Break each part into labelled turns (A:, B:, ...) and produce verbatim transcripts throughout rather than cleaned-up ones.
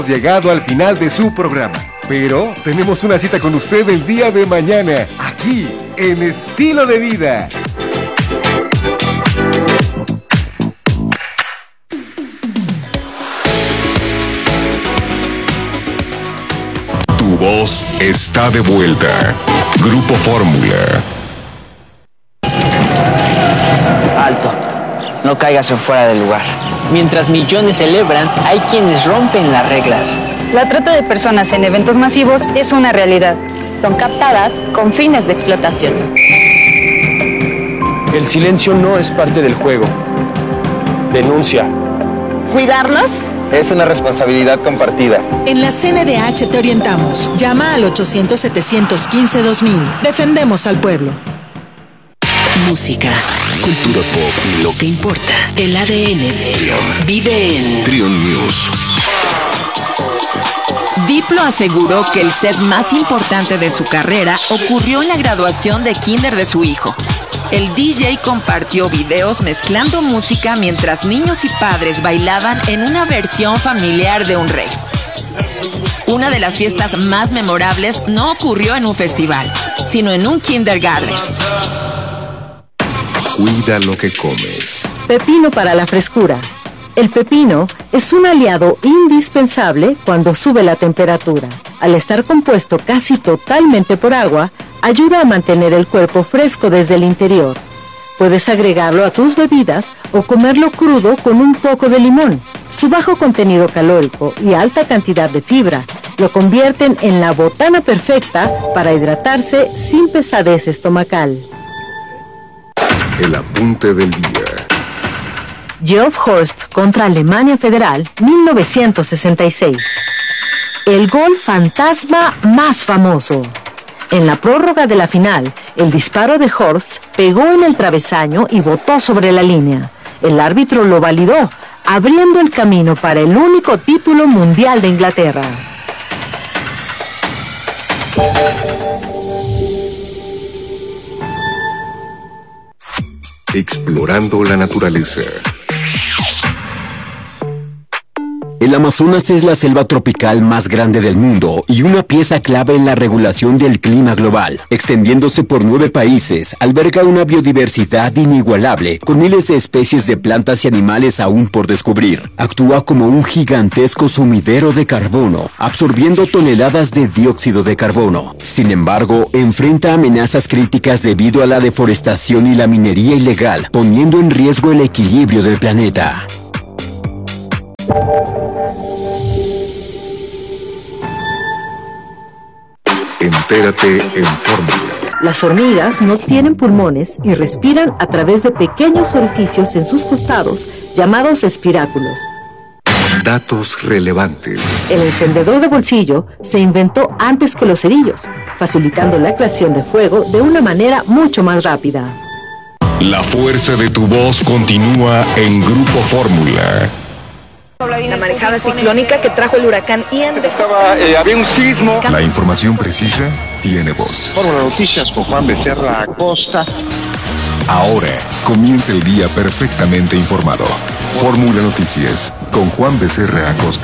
A: Llegado al final de su programa, pero tenemos una cita con usted el día de mañana, aquí en Estilo de Vida.
B: Tu voz está de vuelta. Grupo Fórmula.
C: Alto, no caigas en fuera del lugar. Mientras millones celebran, hay quienes rompen las reglas.
D: La trata de personas en eventos masivos es una realidad.
E: Son captadas con fines de explotación.
F: El silencio no es parte del juego. Denuncia.
E: ¿Cuidarlos?
C: Es una responsabilidad compartida.
G: En la C N D H te orientamos. Llama al ochocientos, setecientos quince, dos mil. Defendemos al pueblo.
H: Música, cultura pop y lo que importa. El A D N de Trion vive en
B: Trion News.
I: Diplo aseguró que el set más importante de su carrera ocurrió en la graduación de kinder de su hijo. El D J compartió videos mezclando música mientras niños y padres bailaban en una versión familiar de un rave. Una de las fiestas más memorables no ocurrió en un festival, sino en un kindergarten.
B: Cuida lo que comes.
J: Pepino para la frescura. El pepino es un aliado indispensable cuando sube la temperatura. Al estar compuesto casi totalmente por agua, ayuda a mantener el cuerpo fresco desde el interior. Puedes agregarlo a tus bebidas o comerlo crudo con un poco de limón. Su bajo contenido calórico y alta cantidad de fibra lo convierten en la botana perfecta para hidratarse sin pesadez estomacal.
B: El apunte del día.
J: Geoff Horst contra Alemania Federal, mil novecientos sesenta y seis. El gol fantasma más famoso. En la prórroga de la final, el disparo de Horst pegó en el travesaño y botó sobre la línea. El árbitro lo validó, abriendo el camino para el único título mundial de Inglaterra.
B: Explorando la naturaleza.
K: El Amazonas es la selva tropical más grande del mundo y una pieza clave en la regulación del clima global. Extendiéndose por nueve países, alberga una biodiversidad inigualable, con miles de especies de plantas y animales aún por descubrir. Actúa como un gigantesco sumidero de carbono, absorbiendo toneladas de dióxido de carbono. Sin embargo, enfrenta amenazas críticas debido a la deforestación y la minería ilegal, poniendo en riesgo el equilibrio del planeta.
B: Entérate en Fórmula.
J: Las hormigas no tienen pulmones y respiran a través de pequeños orificios en sus costados, llamados espiráculos.
B: Datos relevantes.
J: El encendedor de bolsillo se inventó antes que los cerillos, facilitando la creación de fuego de una manera mucho más rápida.
B: La fuerza de tu voz continúa en Grupo Fórmula.
E: La marejada ciclónica que trajo el huracán Ian.
L: Estaba, eh, había un sismo.
B: La información precisa tiene voz.
M: Fórmula Noticias con Juan Becerra Acosta.
B: Ahora comienza el día perfectamente informado. Fórmula Noticias con Juan Becerra Acosta.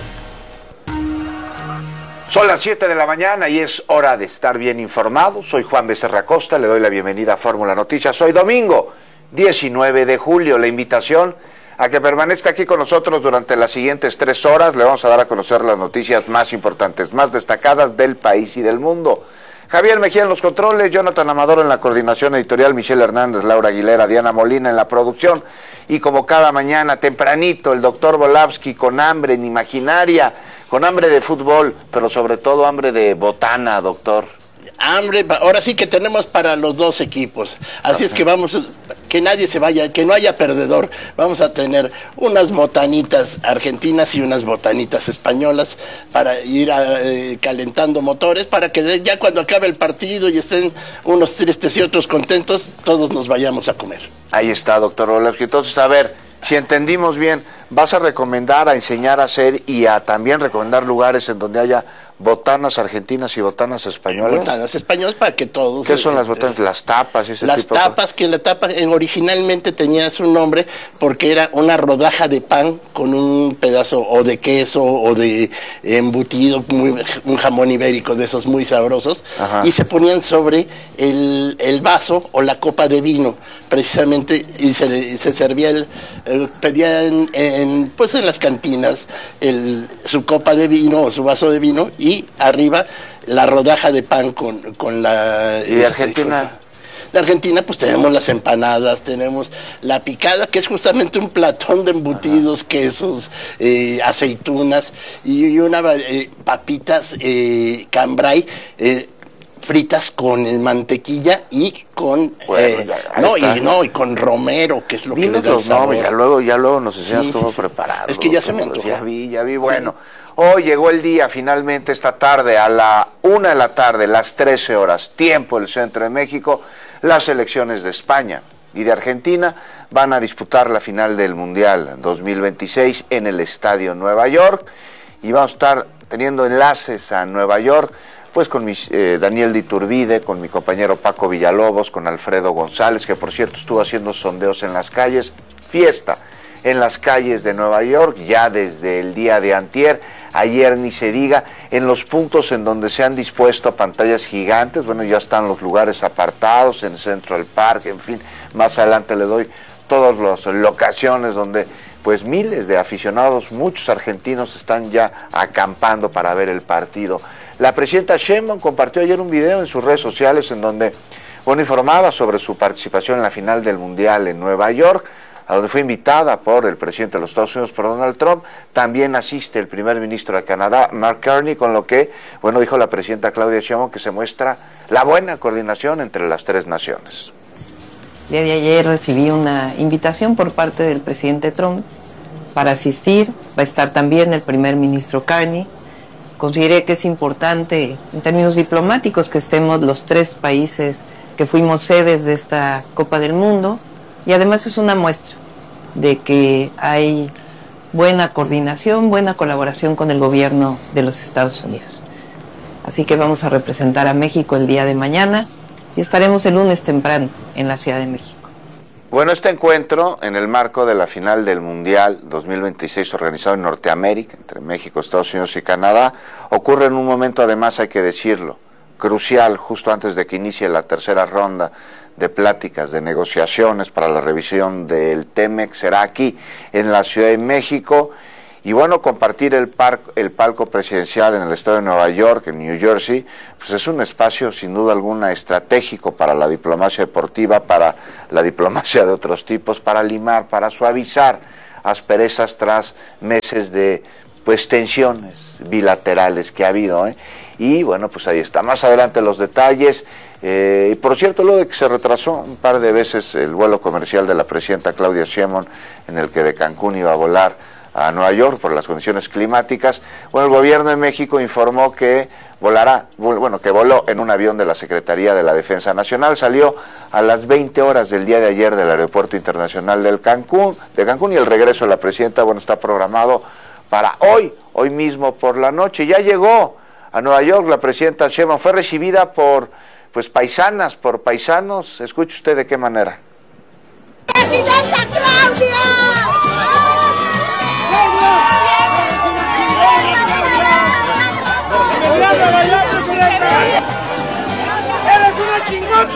N: Son las siete de la mañana y es hora de estar bien informado. Soy Juan Becerra Acosta, le doy la bienvenida a Fórmula Noticias. Hoy domingo, diecinueve de julio, la invitación a que permanezca aquí con nosotros durante las siguientes tres horas. Le vamos a dar a conocer las noticias más importantes, más destacadas del país y del mundo. Javier Mejía en los controles, Jonathan Amador en la coordinación editorial, Michelle Hernández, Laura Aguilera, Diana Molina en la producción. Y como cada mañana, tempranito, el doctor Volavsky con hambre en imaginaria, con hambre de fútbol, pero sobre todo hambre de botana, doctor.
O: Hambre, ahora sí que tenemos para los dos equipos, así es que vamos, que nadie se vaya, que no haya perdedor, vamos a tener unas botanitas argentinas y unas botanitas españolas para ir a, eh, calentando motores, para que ya cuando acabe el partido y estén unos tristes y otros contentos, todos nos vayamos a comer.
N: Ahí está, doctor Volavsky. Entonces, a ver, si entendimos bien, vas a recomendar, a enseñar a hacer y a también recomendar lugares en donde haya botanas argentinas y botanas españolas.
O: Botanas españolas para que todos...
N: ¿Qué son
O: eh,
N: las botanas? Las tapas y ese
O: las
N: tipo de
O: tapas, que la tapa eh, originalmente tenía su nombre porque era una rodaja de pan con un pedazo o de queso o de embutido, muy, un jamón ibérico de esos muy sabrosos. Ajá. Y se ponían sobre el, el vaso o la copa de vino, precisamente, y se, se servía, el, eh, pedían en, pues en las cantinas el, su copa de vino o su vaso de vino y arriba la rodaja de pan con, con la...
N: ¿Y de este, Argentina?
O: Con, de Argentina pues tenemos las empanadas, tenemos la picada, que es justamente un platón de embutidos, ajá, quesos, eh, aceitunas y, y una eh, papitas eh, cambray, eh, fritas con eh, mantequilla y con bueno, eh, ya, no está, y no y con romero, que es lo Dinos que le da el sabor.
N: No, ya luego ya luego nos enseñas sí, cómo sí, prepararlo.
O: Es que ya se me antojó.
N: Ya vi, ya vi, bueno. Sí. Hoy llegó el día, finalmente, esta tarde, a la una de la tarde, las trece horas, tiempo del centro de México, las selecciones de España y de Argentina van a disputar la final del Mundial dos mil veintiséis en el Estadio Nueva York, y vamos a estar teniendo enlaces a Nueva York, pues con mis, eh, Daniel de Iturbide, con mi compañero Paco Villalobos, con Alfredo González, que por cierto estuvo haciendo sondeos en las calles, fiesta en las calles de Nueva York, ya desde el día de antier, ayer ni se diga, en los puntos en donde se han dispuesto pantallas gigantes, bueno, ya están los lugares apartados, en Central Park, en fin, más adelante le doy todas las locaciones donde pues miles de aficionados, muchos argentinos están ya acampando para ver el partido. La presidenta Sheinbaum compartió ayer un video en sus redes sociales en donde, bueno, informaba sobre su participación en la final del Mundial en Nueva York, a donde fue invitada por el presidente de los Estados Unidos, por Donald Trump. También asiste el primer ministro de Canadá, Mark Carney, con lo que, bueno, dijo la presidenta Claudia Sheinbaum que se muestra la buena coordinación entre las tres naciones.
P: El día de ayer recibí una invitación por parte del presidente Trump para asistir. Va a estar también el primer ministro Carney. Consideré que es importante, en términos diplomáticos, que estemos los tres países que fuimos sedes de esta Copa del Mundo. Y además es una muestra de que hay buena coordinación, buena colaboración con el gobierno de los Estados Unidos. Así que vamos a representar a México el día de mañana y estaremos el lunes temprano en la Ciudad de México.
N: Bueno, este encuentro, en el marco de la final del Mundial dos mil veintiséis organizado en Norteamérica, entre México, Estados Unidos y Canadá, ocurre en un momento, además hay que decirlo, crucial, justo antes de que inicie la tercera ronda de pláticas, de negociaciones para la revisión del TEMEC. Será aquí en la Ciudad de México, y bueno, compartir el, par, el palco presidencial en el estado de Nueva York, en New Jersey, pues es un espacio sin duda alguna estratégico para la diplomacia deportiva, para la diplomacia de otros tipos, para limar, para suavizar asperezas tras meses de pues tensiones bilaterales que ha habido, ¿eh? Y bueno, pues ahí está. Más adelante los detalles. Eh, y por cierto, lo de que se retrasó un par de veces el vuelo comercial de la presidenta Claudia Sheinbaum, en el que de Cancún iba a volar a Nueva York por las condiciones climáticas. Bueno, el gobierno de México informó que volará, bueno, que voló en un avión de la Secretaría de la Defensa Nacional. Salió a las veinte horas del día de ayer del Aeropuerto Internacional del Cancún, de Cancún, y el regreso de la presidenta, bueno, está programado para hoy, hoy mismo por la noche. Ya llegó a Nueva York la presidenta Sheinbaum, fue recibida por pues paisanas, por paisanos. Escuche usted de qué manera.
Q: ¡Presidenta Claudia! ¡Eres una chingón!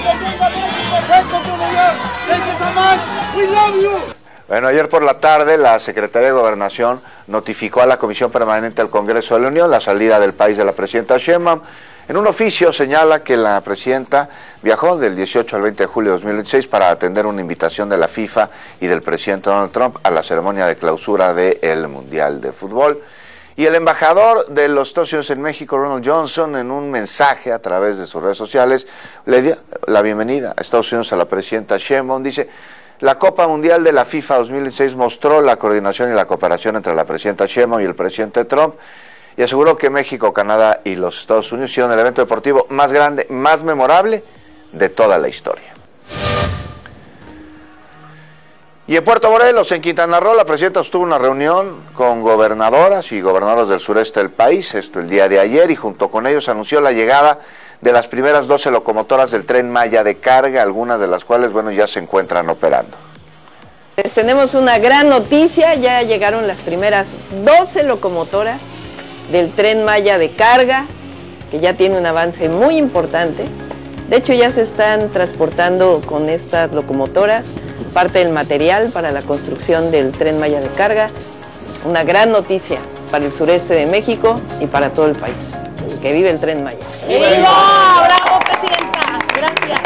N: Bueno, ayer por la tarde la Secretaría de Gobernación notificó a la Comisión Permanente del Congreso de la Unión la salida del país de la presidenta Sheinbaum. En un oficio señala que la presidenta viajó del dieciocho al veinte de julio de dos mil veintiséis para atender una invitación de la FIFA y del presidente Donald Trump a la ceremonia de clausura del Mundial de Fútbol. Y el embajador de los Estados Unidos en México, Ronald Johnson, en un mensaje a través de sus redes sociales, le dio la bienvenida a Estados Unidos a la presidenta Sheinbaum. Dice: la Copa Mundial de la FIFA dos mil dieciséis mostró la coordinación y la cooperación entre la presidenta Sheinbaum y el presidente Trump, y aseguró que México, Canadá y los Estados Unidos hicieron el evento deportivo más grande, más memorable de toda la historia. Y en Puerto Morelos, en Quintana Roo, la presidenta tuvo una reunión con gobernadoras y gobernadores del sureste del país, esto el día de ayer, y junto con ellos anunció la llegada de las primeras doce locomotoras del Tren Maya de carga, algunas de las cuales, bueno, ya se encuentran operando.
P: Les tenemos una gran noticia, ya llegaron las primeras doce locomotoras del Tren Maya de carga, que ya tiene un avance muy importante. De hecho, ya se están transportando con estas locomotoras parte del material para la construcción del Tren Maya de carga. Una gran noticia para el sureste de México y para todo el país. Que vive el Tren Maya.
Q: ¡Viva! ¡Bravo, presidenta! Gracias.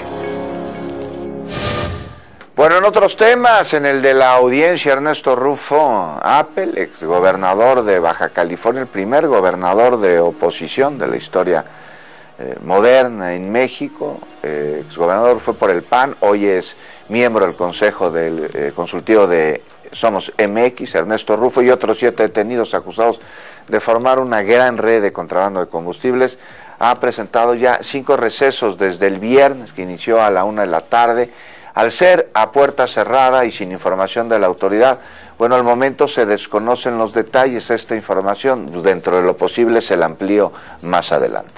N: Bueno, en otros temas, en el de la audiencia, Ernesto Rufo Appel, exgobernador de Baja California, el primer gobernador de oposición de la historia eh, moderna en México, eh, exgobernador fue por el P A N, hoy es miembro del Consejo del eh, Consultivo de Somos M X, Ernesto Rufo y otros siete detenidos acusados de formar una gran red de contrabando de combustibles, ha presentado ya cinco recesos desde el viernes, que inició a la una de la tarde, al ser a puerta cerrada y sin información de la autoridad. Bueno, al momento se desconocen los detalles. Esta información, pues, dentro de lo posible, se la amplió más adelante.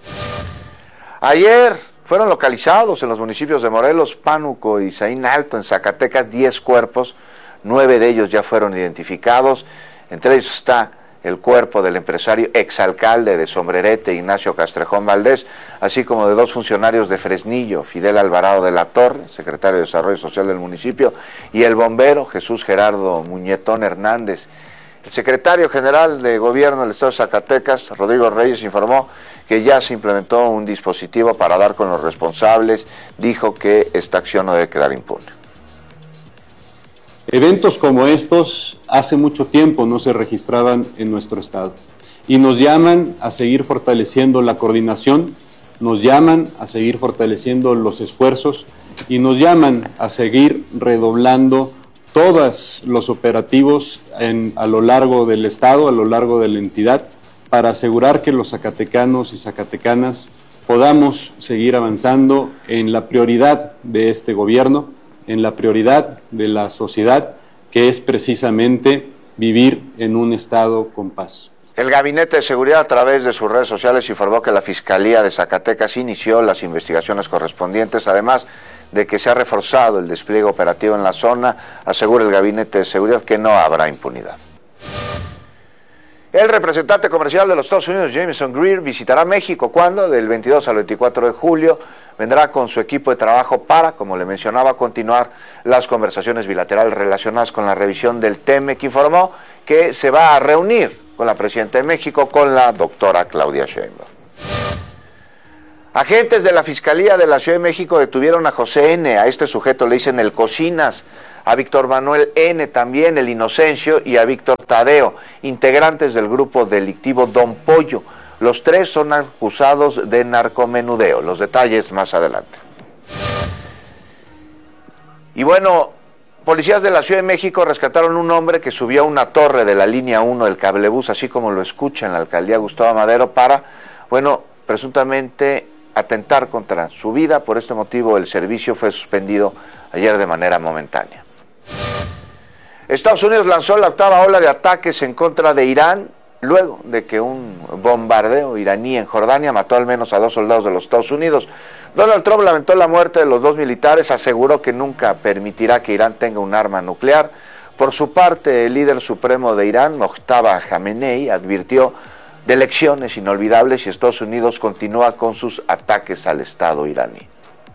N: Ayer fueron localizados en los municipios de Morelos, Pánuco y Zaín Alto, en Zacatecas, diez cuerpos, nueve de ellos ya fueron identificados. Entre ellos está el cuerpo del empresario exalcalde de Sombrerete, Ignacio Castrejón Valdés, así como de dos funcionarios de Fresnillo, Fidel Alvarado de la Torre, secretario de Desarrollo Social del municipio, y el bombero Jesús Gerardo Muñetón Hernández. El secretario general de Gobierno del Estado de Zacatecas, Rodrigo Reyes, informó que ya se implementó un dispositivo para dar con los responsables. Dijo que esta acción no debe quedar impune.
R: Eventos como estos hace mucho tiempo no se registraban en nuestro estado y nos llaman a seguir fortaleciendo la coordinación, nos llaman a seguir fortaleciendo los esfuerzos y nos llaman a seguir redoblando todos los operativos en, a lo largo del estado, a lo largo de la entidad, para asegurar que los zacatecanos y zacatecanas podamos seguir avanzando en la prioridad de este gobierno, en la prioridad de la sociedad, que es precisamente vivir en un estado con paz.
N: El Gabinete de Seguridad, a través de sus redes sociales, informó que la Fiscalía de Zacatecas inició las investigaciones correspondientes, además de que se ha reforzado el despliegue operativo en la zona. Asegura el Gabinete de Seguridad que no habrá impunidad. El representante comercial de los Estados Unidos, Jameson Greer, visitará México. ¿Cuándo? Del veintidós al veinticuatro de julio. Vendrá con su equipo de trabajo para, como le mencionaba, continuar las conversaciones bilaterales relacionadas con la revisión del T M E C. Informó que se va a reunir con la presidenta de México, con la doctora Claudia Sheinbaum. Agentes de la Fiscalía de la Ciudad de México detuvieron a José N., a este sujeto le dicen el Cocinas, a Víctor Manuel N. también, el Inocencio, y a Víctor Tadeo, integrantes del grupo delictivo Don Pollo. Los tres son acusados de narcomenudeo. Los detalles más adelante. Y bueno, policías de la Ciudad de México rescataron un hombre que subió a una torre de la línea uno del cablebús, así como lo escucha en la alcaldía Gustavo Madero, para, bueno, presuntamente atentar contra su vida. Por este motivo el servicio fue suspendido ayer de manera momentánea. Estados Unidos lanzó la octava ola de ataques en contra de Irán, luego de que un bombardeo iraní en Jordania mató al menos a dos soldados de los Estados Unidos. Donald Trump lamentó la muerte de los dos militares, aseguró que nunca permitirá que Irán tenga un arma nuclear. Por su parte, el líder supremo de Irán, Mojtaba Khamenei, advirtió de lecciones inolvidables y Estados Unidos continúa con sus ataques al Estado iraní.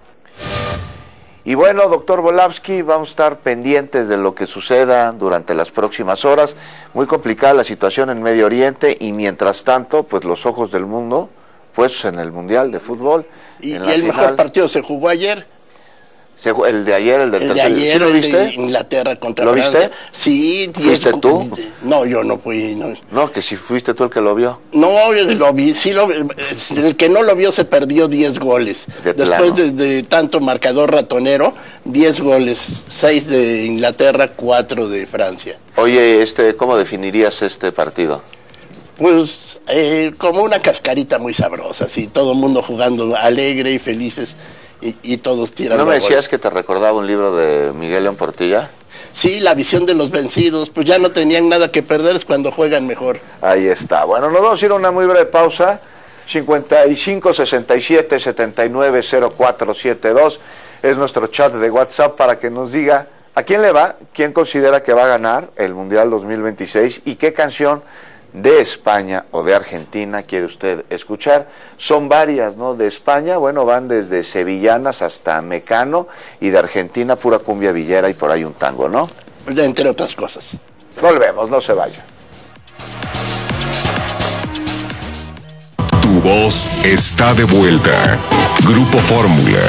N: Y bueno, doctor Volavsky, vamos a estar pendientes de lo que suceda durante las próximas horas. Muy complicada la situación en Medio Oriente y mientras tanto, pues los ojos del mundo puestos en el Mundial de Fútbol.
O: Y, y el final. Mejor partido se jugó ayer.
N: Se, el de ayer, el del
O: el
N: tercer.
O: De ayer,
N: ¿Sí lo viste?
O: De Inglaterra contra
N: ¿Lo
O: Francia.
N: viste?
O: Sí.
N: ¿Fuiste
O: diez,
N: tú?
O: No, yo no fui. No.
N: no, que si fuiste tú el que lo vio.
O: No, yo lo vi. Sí lo, el que no lo vio se perdió diez goles. De Después de, de tanto marcador ratonero, diez goles. seis de Inglaterra, cuatro de Francia.
N: Oye, este, ¿cómo definirías este partido?
O: Pues eh, como una cascarita muy sabrosa, así, todo el mundo jugando alegre y felices y, y todos tirando.
N: ¿No me decías
O: goles.
N: que te recordaba un libro de Miguel León Portilla?
O: Sí, la visión de los vencidos, pues ya no tenían nada que perder, es cuando juegan mejor.
N: Ahí está. Bueno, nos vamos a ir a una muy breve pausa. cincuenta y cinco, sesenta y siete, setenta y nueve, cero cuatro siete dos es nuestro chat de WhatsApp para que nos diga a quién le va, quién considera que va a ganar el Mundial dos mil veintiséis y qué canción de España o de Argentina quiere usted escuchar. Son varias, ¿no? De España, bueno, van desde sevillanas hasta Mecano, y de Argentina pura cumbia villera y por ahí un tango, ¿no?
O: Entre otras cosas.
N: Volvemos, no se vaya.
B: Tu voz está de vuelta. Grupo Fórmula.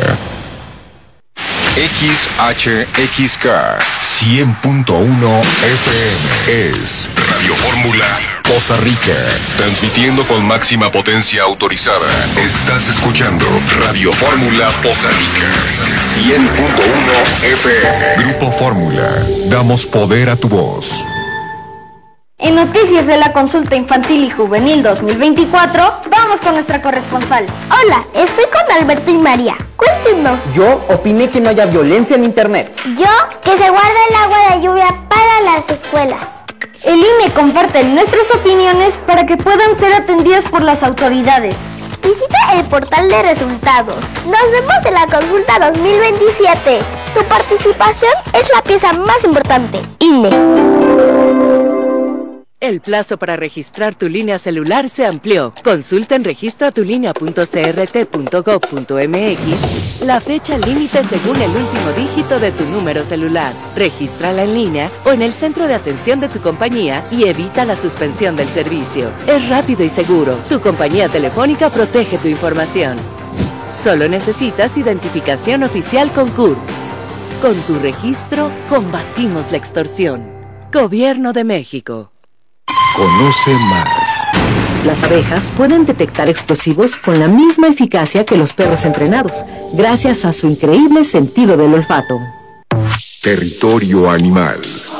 B: X H X K cien punto uno F M es Radio Fórmula Poza Rica, transmitiendo con máxima potencia autorizada. Estás escuchando Radio Fórmula Poza Rica cien punto uno F M. Grupo Fórmula, damos poder a tu voz.
S: En noticias de la consulta infantil y juvenil dos mil veinticuatro, vamos con nuestra corresponsal.
T: Hola, estoy con Alberto y María. Cuéntenos.
U: Yo opiné que no haya violencia en internet.
T: Yo, que se guarde el agua de lluvia para las escuelas.
S: El I N E comparte nuestras opiniones para que puedan ser atendidas por las autoridades.
T: Visita el portal de resultados. Nos vemos en la consulta dos mil veintisiete. Tu participación es la pieza más importante. I N E.
V: El plazo para registrar tu línea celular se amplió. Consulta en registra tu línea punto c r t punto gov punto m x la fecha límite según el último dígito de tu número celular. Regístrala en línea o en el centro de atención de tu compañía y evita la suspensión del servicio. Es rápido y seguro. Tu compañía telefónica protege tu información. Solo necesitas identificación oficial con C U R P. Con tu registro, combatimos la extorsión. Gobierno de México.
K: Conoce más.
J: Las abejas pueden detectar explosivos con la misma eficacia que los perros entrenados, gracias a su increíble sentido del olfato.
B: Territorio animal.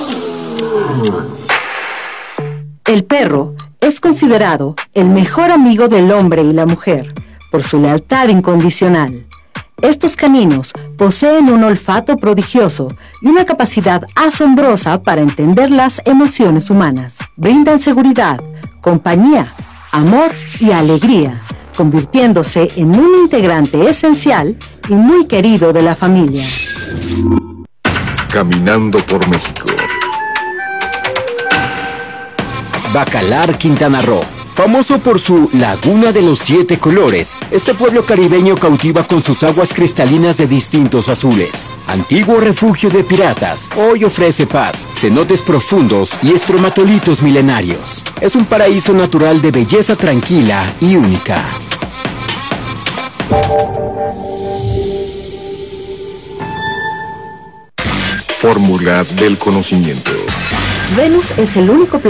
J: El perro es considerado el mejor amigo del hombre y la mujer, por su lealtad incondicional. Estos caninos poseen un olfato prodigioso y una capacidad asombrosa para entender las emociones humanas. Brindan seguridad, compañía, amor y alegría, convirtiéndose en un integrante esencial y muy querido de la familia.
B: Caminando por México.
K: Bacalar, Quintana Roo. Famoso por su Laguna de los Siete Colores, este pueblo caribeño cautiva con sus aguas cristalinas de distintos azules. Antiguo refugio de piratas, hoy ofrece paz, cenotes profundos y estromatolitos milenarios. Es un paraíso natural de belleza tranquila y única.
B: Fórmula del conocimiento.
J: Venus es el único planeta